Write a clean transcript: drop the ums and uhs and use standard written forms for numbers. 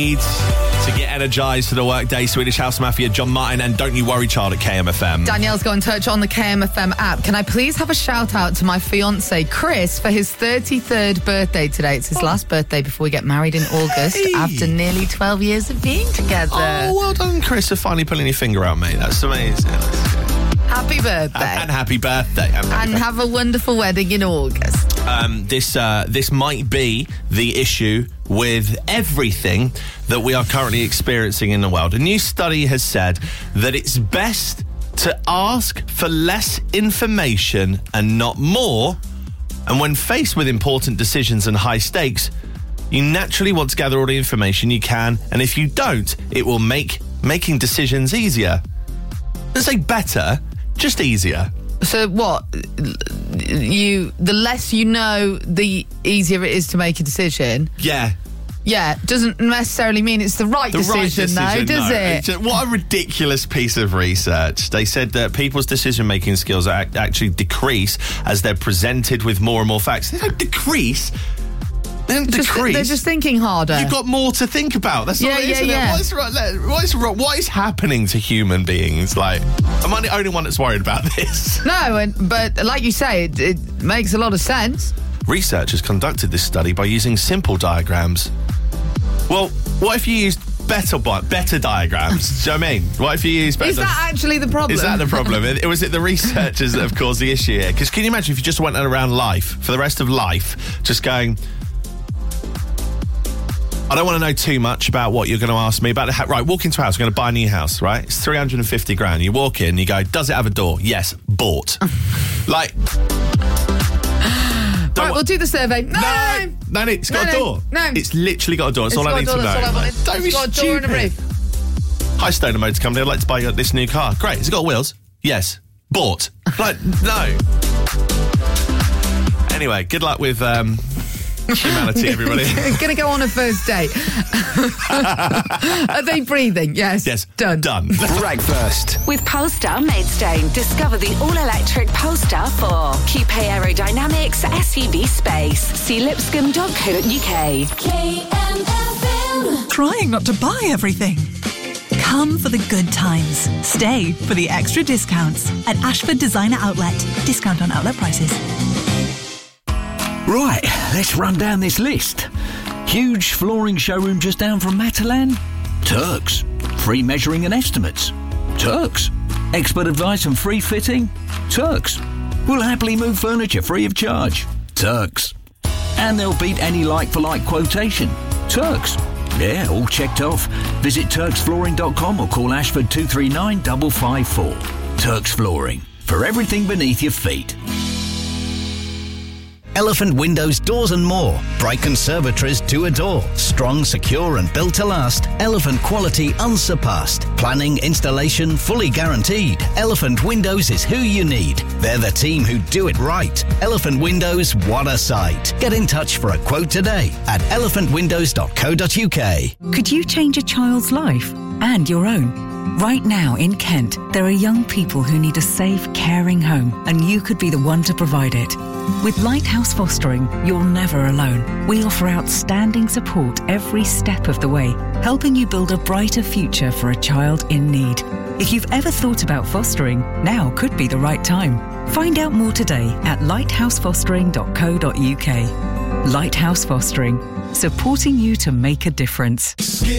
To get energised for the workday, Swedish House Mafia, John Martin and Don't You Worry Child at KMFM. Danielle's got in touch on the KMFM app. Can I please have a shout out to my fiancé, Chris, for his 33rd birthday today? It's his last birthday before we get married in August after nearly 12 years of being together. Oh, well done, Chris, for finally pulling your finger out, mate. That's amazing. Happy birthday. And happy birthday. And have a wonderful wedding in August. This might be the issue with everything that we are currently experiencing in the world. A new study has said that it's best to ask for less information and not more. And when faced with important decisions and high stakes, you naturally want to gather all the information you can. And if you don't, it will make making decisions easier. Let's say better, just easier. So what? The less you know, the easier it is to make a decision. Yeah. Yeah, doesn't necessarily mean it's the right decision, though, does it? What a ridiculous piece of research. They said that people's decision-making skills actually decrease as they're presented with more and more facts. They don't decrease. They don't decrease. They're just thinking harder. You've got more to think about. That's all it is, isn't it? What is wrong? What is happening to human beings? Like, am I the only one that's worried about this? No, but like you say, it makes a lot of sense. Researchers conducted this study by using simple diagrams. Well, what if you used better diagrams? Do you know what I mean? What if you used better... Is that actually the problem? Is that the problem? Was it the researchers that have caused the issue here? Because can you imagine if you just went around life, for the rest of life, just going... I don't want to know too much about what you're going to ask me about. Right, walk into a house, we're going to buy a new house, right? It's 350 grand. You walk in, you go, does it have a door? Yes, bought. Like... Right, we'll do the survey. No, it's got a door. No. It's literally got a door. That's all I need to know. That's all I wanted. Don't be It's got a door and a roof. Hi, Stoner Motors Company. I'd like to buy this new car. Great. Has it got wheels? Yes. Bought. Like, no. Anyway, good luck with humanity, everybody. Gonna go on a first date. Are they breathing? Yes. Yes. Done. Breakfast. With Polestar Maidstone, discover the all-electric Polestar 4. Coupe aerodynamics, SUV space. See lipscomb.co.uk. KMFM. Trying not to buy everything? Come for the good times. Stay for the extra discounts at Ashford Designer Outlet. Discount on outlet prices. Right, let's run down this list. Huge flooring showroom just down from Matalan? Turks. Free measuring and estimates? Turks. Expert advice and free fitting? Turks. We'll happily move furniture free of charge? Turks. And they'll beat any like-for-like quotation? Turks. Yeah, all checked off. Visit turksflooring.com or call Ashford 239 554. Turks Flooring. For everything beneath your feet. Elephant Windows Doors and More. Bright conservatories to adore. Strong, secure and built to last. Elephant quality unsurpassed. Planning, installation fully guaranteed. Elephant Windows is who you need. They're the team who do it right. Elephant Windows, what a sight. Get in touch for a quote today at elephantwindows.co.uk. Could you change a child's life and your own? Right now in Kent, there are young people who need a safe, caring home, and you could be the one to provide it. With Lighthouse Fostering, you're never alone. We offer outstanding support every step of the way, helping you build a brighter future for a child in need. If you've ever thought about fostering, now could be the right time. Find out more today at lighthousefostering.co.uk. Lighthouse Fostering, supporting you to make a difference.